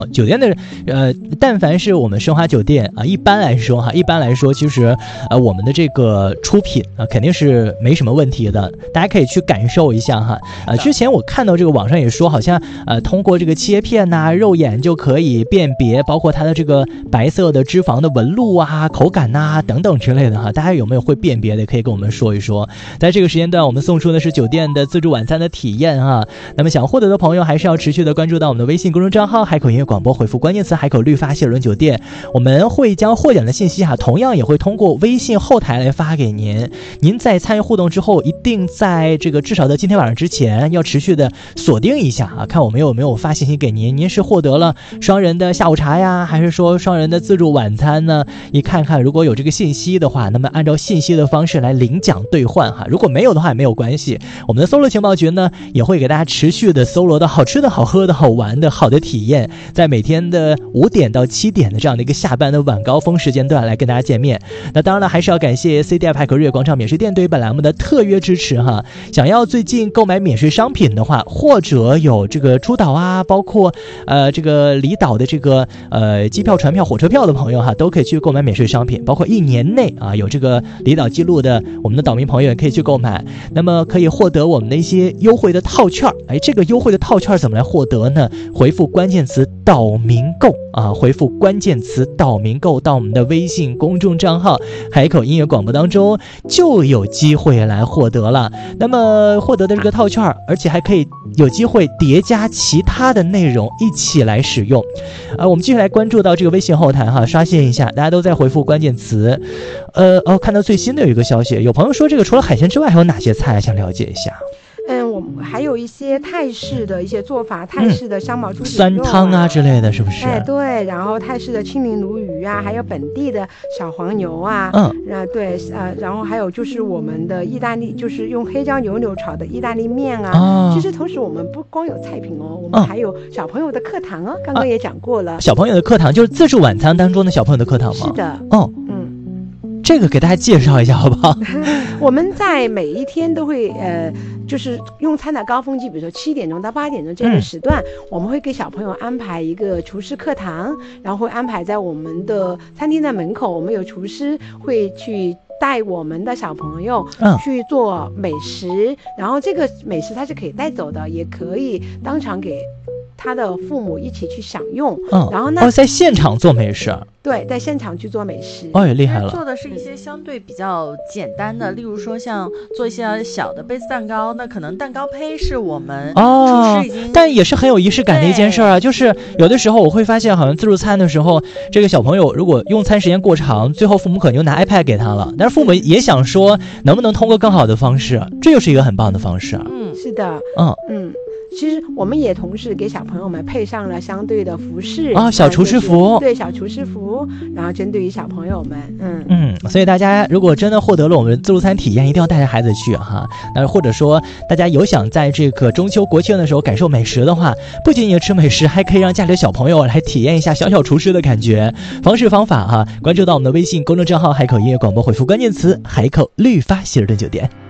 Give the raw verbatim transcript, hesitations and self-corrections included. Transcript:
酒店的呃，但凡是我们申花酒店啊，一般来说哈，一般来说，其实呃，我们的这个出品啊，肯定是没什么问题的，大家可以去感受一下哈。呃，之前我看到这个网上也说，好像呃，通过这个切片呐、啊、肉眼就可以辨别，包括它的这个白色的脂肪的纹路啊、口感呐、啊、等等之类的哈。大家有没有会辨别的，可以跟我们说一说。在这个时间段，我们送出的是酒店的自助晚餐的体验啊。那么想获得的朋友，还是要持续的关注到我们的微信公众账号海口音乐广播，回复关键词海口绿发希尔顿酒店，我们会将获奖的信息哈，同样也会通过微信后台来发给您。您在参与互动之后，一定在这个至少在今天晚上之前，要持续的锁定一下啊，看我们有没有发信息给您。您是获得了双人的下午茶呀，还是说双人的自助晚餐呢？你看看，如果有这个信息的话，那么按照信息的方式来领奖兑换哈。如果没有的话，也没有关系，我们的搜罗情报局呢，也会给大家持续的搜罗到好吃的好喝的好玩的好的体验，在每天的五点到七点的这样的一个下班的晚高峰时间段来跟大家见面。那当然了，还是要感谢 C D F 海口日月广场免税店对于本栏目的特约支持哈。想要最近购买免税商品的话，或者有这个出岛啊，包括呃这个离岛的这个呃机票、船票、火车票的朋友哈，都可以去购买免税商品。包括一年内啊有这个离岛记录的我们的岛民朋友也可以去购买。那么可以获得我们的一些优惠的套券。哎，这个优惠的套券怎么来获得呢？回复关键词岛民购啊，回复关键词岛民购到我们的微信公众账号海口音乐广播当中，就有机会来获得了。那么获得的这个套券，而且还可以有机会叠加其他的内容一起来使用。啊，我们继续来关注到这个微信后台哈，刷新一下，大家都在回复关键词。呃哦，看到最新的有一个消息，有朋友说这个除了海鲜之外还有哪些菜想了解一下。 嗯，我们还有一些泰式的一些做法，泰式的香茅猪血肉、啊酸汤啊之类的，是不是？ 哎，对，然后泰式的青鳞鲈鱼啊，还有本地的小黄牛啊， 嗯， 啊对，呃，然后还有就是我们的意大利，就是用黑椒牛柳炒的意大利面啊。 哦、 其实同时我们不光有菜品哦，我们还有小朋友的课堂哦，刚刚也讲过了。 小朋友的课堂就是自助晚餐当中的小朋友的课堂吗？ 是的。 哦，嗯。这个给大家介绍一下好不好？ 我们在每一天都会呃，就是用餐的高峰期，比如说七点钟到八点钟这个时段、嗯，我们会给小朋友安排一个厨师课堂，然后会安排在我们的餐厅的门口，我们有厨师会去带我们的小朋友去做美食、嗯、然后这个美食它是可以带走的，也可以当场给他的父母一起去享用。嗯，然后呢， 哦，在现场做美食。 对，在现场去做美食。 哦，也厉害了。 做的是一些相对比较简单的，例如说像做一些小的杯子蛋糕，那可能蛋糕胚是我们厨师已经、哦、 但也是很有仪式感的一件事啊。就是有的时候我会发现，好像自助餐的时候，这个小朋友如果用餐时间过长，最后父母可能就拿 iPad 给他了，但是父母也想说能不能通过更好的方式，这就是一个很棒的方式。 嗯，是的。 嗯嗯。其实我们也同时给小朋友们配上了相对的服饰啊、哦，小厨师服， 对，小厨师服，然后针对于小朋友们，嗯嗯，所以大家如果真的获得了我们自助餐体验，一定要带着孩子去哈。那或者说大家有想在这个中秋国庆的时候感受美食的话，不仅仅吃美食，还可以让家里的小朋友来体验一下小小厨师的感觉。方式方法哈，关注到我们的微信公众账号海口音乐广播，回复关键词海口绿发希尔顿酒店。